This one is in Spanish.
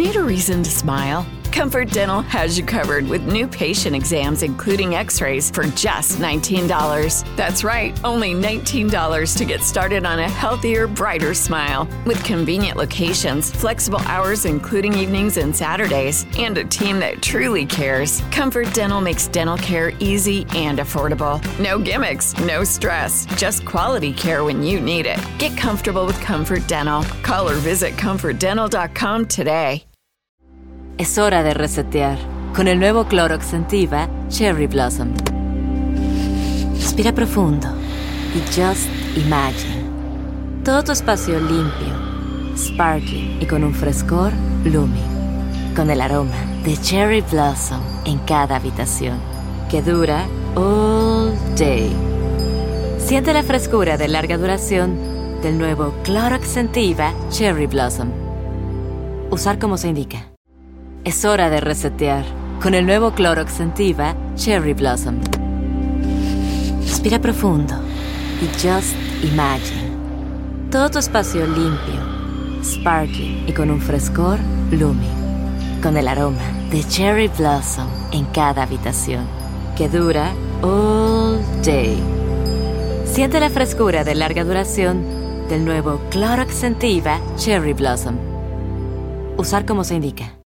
Need a reason to smile? Comfort Dental has you covered with new patient exams, including x-rays, for just $19. That's right, only $19 to get started on a healthier, brighter smile. With convenient locations, flexible hours including evenings and Saturdays, and a team that truly cares, Comfort Dental makes dental care easy and affordable. No gimmicks, no stress, just quality care when you need it. Get comfortable with Comfort Dental. Call or visit comfortdental.com today. Es hora de resetear con el nuevo Clorox Scentiva Cherry Blossom. Respira profundo y just imagine. Todo tu espacio limpio, sparkling y con un frescor blooming. Con el aroma de Cherry Blossom en cada habitación, que dura all day. Siente la frescura de larga duración del nuevo Clorox Scentiva Cherry Blossom. Usar como se indica. Es hora de resetear con el nuevo Clorox Scentiva Cherry Blossom. Respira profundo y just imagine. Todo tu espacio limpio, sparkling y con un frescor blooming. Con el aroma de Cherry Blossom en cada habitación, que dura all day. Siente la frescura de larga duración del nuevo Clorox Scentiva Cherry Blossom. Usar como se indica.